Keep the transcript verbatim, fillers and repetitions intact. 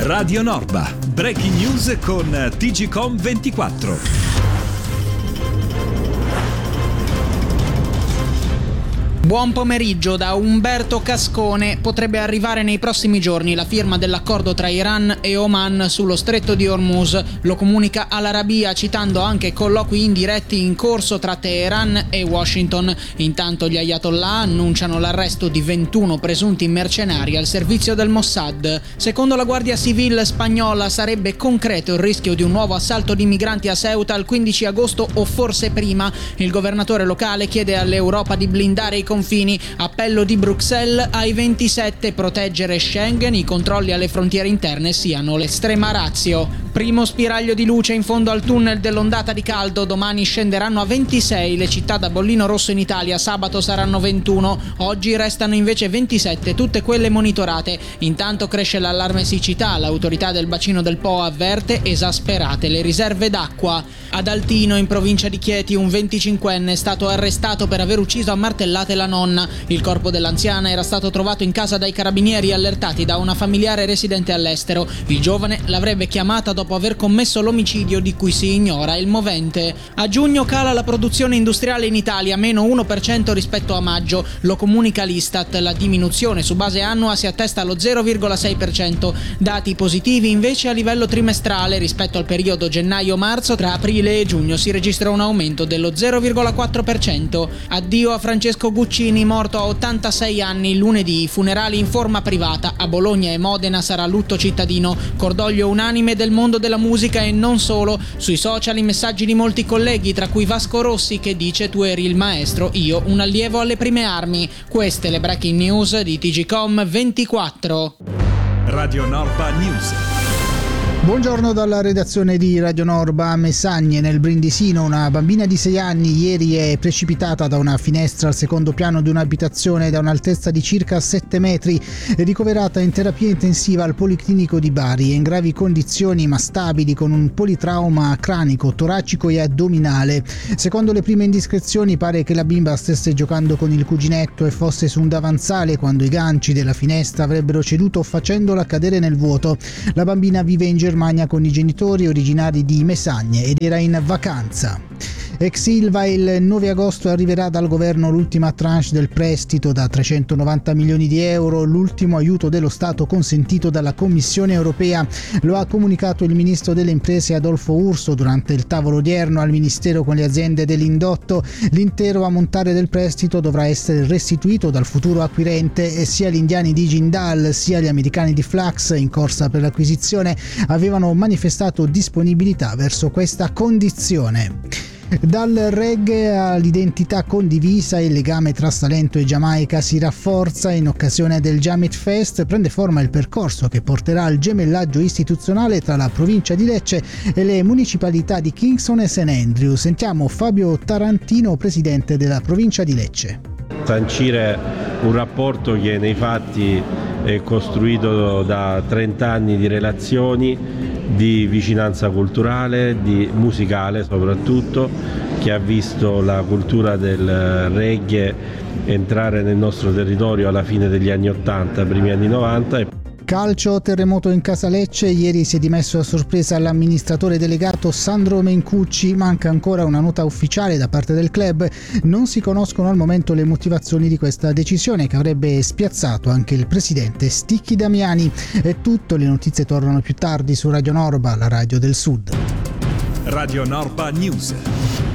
Radio Norba, breaking news con T G Com ventiquattro. Buon pomeriggio da Umberto Cascone. Potrebbe arrivare nei prossimi giorni la firma dell'accordo tra Iran e Oman sullo stretto di Hormuz. Lo comunica Al-Arabiya citando anche colloqui indiretti in corso tra Teheran e Washington. Intanto gli Ayatollah annunciano l'arresto di ventuno presunti mercenari al servizio del Mossad. Secondo la Guardia Civile spagnola sarebbe concreto il rischio di un nuovo assalto di migranti a Ceuta il quindici agosto o forse prima. Il governatore locale chiede all'Europa di blindare i confini. Appello di Bruxelles ai ventisette: proteggere Schengen, i controlli alle frontiere interne siano l'estrema ratio. Primo spiraglio di luce in fondo al tunnel dell'ondata di caldo. Domani scenderanno a ventisei le città da bollino rosso in Italia, sabato saranno ventuno, oggi restano invece ventisette, tutte quelle monitorate. Intanto cresce l'allarme siccità, l'autorità del bacino del Po avverte esasperate le riserve d'acqua. Ad Altino, in provincia di Chieti, un venticinquenne è stato arrestato per aver ucciso a martellate la nonna. Il corpo dell'anziana era stato trovato in casa dai carabinieri allertati da una familiare residente all'estero. Il giovane l'avrebbe chiamata dopo aver commesso l'omicidio di cui si ignora il movente. A giugno cala la produzione industriale in Italia, meno uno per cento rispetto a maggio, lo comunica l'Istat. La diminuzione su base annua si attesta allo zero virgola sei per cento. Dati positivi invece a livello trimestrale rispetto al periodo gennaio-marzo. Tra aprile e giugno si registra un aumento dello zero virgola quattro per cento. Addio a Francesco Guccini, morto a ottantasei anni lunedì. Funerali in forma privata. A Bologna e Modena sarà lutto cittadino. Cordoglio unanime del mondo della musica e non solo. Sui social i messaggi di molti colleghi, tra cui Vasco Rossi che dice: tu eri il maestro, io un allievo alle prime armi. Queste le breaking news di T G Com ventiquattro. Radio Norba News. Buongiorno dalla redazione di Radio Norba. A Messagne, nel Brindisino, una bambina di sei anni ieri è precipitata da una finestra al secondo piano di un'abitazione da un'altezza di circa sette metri. È ricoverata in terapia intensiva al Policlinico di Bari. È in gravi condizioni ma stabili, con un politrauma cranico, toracico e addominale. Secondo le prime indiscrezioni pare che la bimba stesse giocando con il cuginetto e fosse su un davanzale quando i ganci della finestra avrebbero ceduto facendola cadere nel vuoto. La bambina vive in Germania con i genitori originari di Messagne ed era in vacanza. Ex Ilva, il nove agosto arriverà dal governo l'ultima tranche del prestito da trecentonovanta milioni di euro, l'ultimo aiuto dello Stato consentito dalla Commissione europea. Lo ha comunicato il ministro delle imprese Adolfo Urso durante il tavolo odierno al Ministero con le aziende dell'indotto. L'intero ammontare del prestito dovrà essere restituito dal futuro acquirente e sia gli indiani di Jindal sia gli americani di Flux, in corsa per l'acquisizione, avevano manifestato disponibilità verso questa condizione. Dal reggae all'identità condivisa, il legame tra Salento e Giamaica si rafforza. In occasione del Jamit Fest prende forma il percorso che porterà al gemellaggio istituzionale tra la provincia di Lecce e le municipalità di Kingston e Saint Andrew. Sentiamo Fabio Tarantino, presidente della provincia di Lecce. Sancire un rapporto che nei fatti è costruito da trenta anni di relazioni, di vicinanza culturale, di musicale soprattutto, che ha visto la cultura del reggae entrare nel nostro territorio alla fine degli anni ottanta, primi anni novanta. Calcio, terremoto in casa Lecce. Ieri si è dimesso a sorpresa l'amministratore delegato Sandro Mencucci. Manca ancora una nota ufficiale da parte del club. Non si conoscono al momento le motivazioni di questa decisione, che avrebbe spiazzato anche il presidente Sticchi Damiani. È tutto, le notizie tornano più tardi su Radio Norba, la radio del Sud. Radio Norba News.